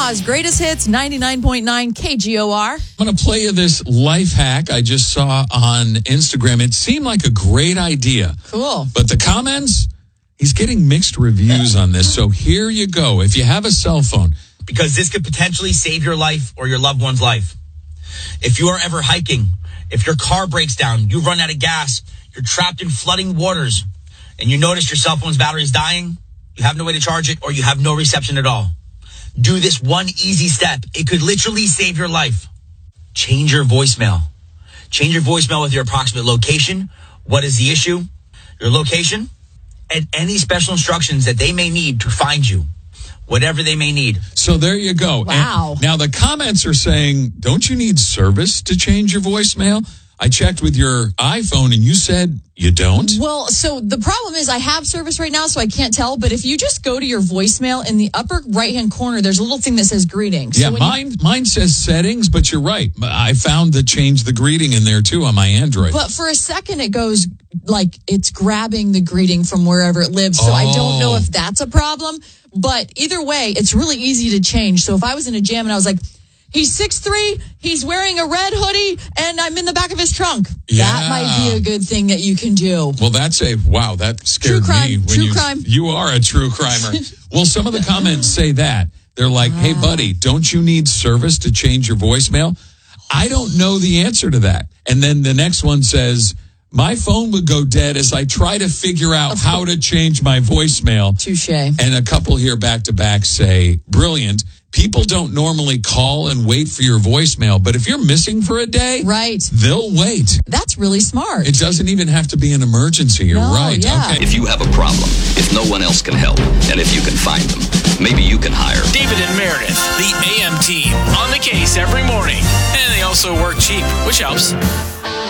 Omaha's greatest hits, 99.9 KGOR. I'm going to play you this life hack I just saw on Instagram. It seemed like a great idea. Cool. But the comments, he's getting mixed reviews on this. So here you go. If you have a cell phone. Because this could potentially save your life or your loved one's life. If you are ever hiking, if your car breaks down, you run out of gas, you're trapped in flooding waters, and you notice your cell phone's battery is dying, you have no way to charge it, or you have no reception at all. Do this one easy step. It could literally save your life. Change your voicemail. Change your voicemail with your approximate location. What is the issue? Your location, and any special instructions that they may need to find you. Whatever they may need. So there you go. Wow. And now the comments are saying, don't you need service to change your voicemail? I checked with your iPhone and you said you don't. Well, so the problem is I have service right now, so I can't tell. But if you just go to your voicemail in the upper right-hand corner, there's a little thing that says greetings. Yeah, So mine says settings, but you're right. I found the change the greeting in there too on my Android. But for a second, it goes like it's grabbing the greeting from wherever it lives. So I don't know if that's a problem. But either way, it's really easy to change. So if I was in a jam and I was like, he's 6'3", he's wearing a red hoodie, and I'm in the back of his trunk. Yeah. That might be a good thing that you can do. Well, that scared True crime, me. true crime. You are a true crimer. Well, some of the comments say that. They're like, hey, buddy, don't you need service to change your voicemail? I don't know the answer to that. And then the next one says, my phone would go dead as I try to figure out how to change my voicemail. Touche. And a couple here back to back say, brilliant. People don't normally call and wait for your voicemail, but if you're missing for a day, Right. they'll wait. That's really smart. It doesn't even have to be an emergency. You're No, right. yeah. Okay. If you have a problem, if no one else can help, and if you can find them, maybe you can hire David and Meredith, the AM team, on the case every morning. And they also work cheap, which helps.